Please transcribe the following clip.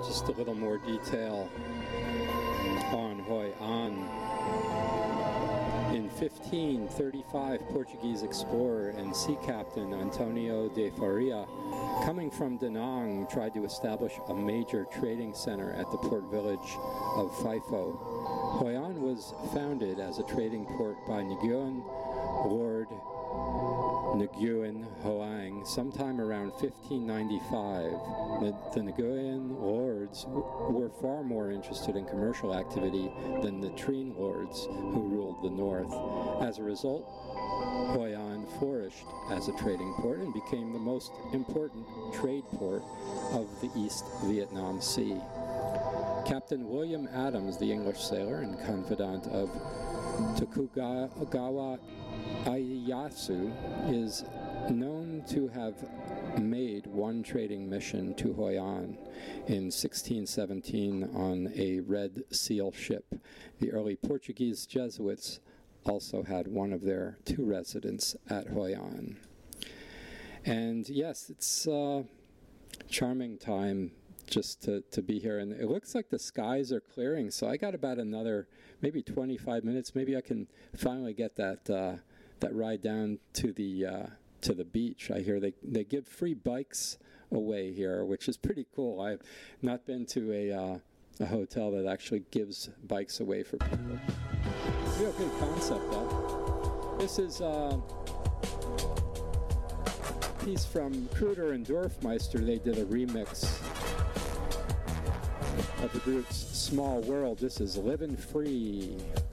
just a little more detail on Hoi An. In 1535, Portuguese explorer and sea captain Antonio de Faria, coming from Da Nang, tried to establish a major trading center at the port village of Phaifo. Hoi An was founded as a trading port by Nguyen Lord Nguyen Hoang sometime around 1595. The Nguyen lords were far more interested in commercial activity than the Trinh lords who ruled the north. As a result, Hoi An flourished as a trading port and became the most important trade port of the East Vietnam Sea. Captain William Adams, the English sailor and confidant of Tokugawa Ieyasu, is known to have made one trading mission to Hoi An in 1617 on a Red Seal ship. The early Portuguese Jesuits also had one of their two residents at Hoi An. And yes, it's a charming time just to be here. And it looks like the skies are clearing, so I got about another maybe 25 minutes. Maybe I can finally get that ride down to the beach. I hear they give free bikes away here, which is pretty cool. I've not been to a hotel that actually gives bikes away for people. Real good concept, though. This is a piece from Kruder and Dorfmeister. They did a remix of the group's Small World. This is Livin' Free.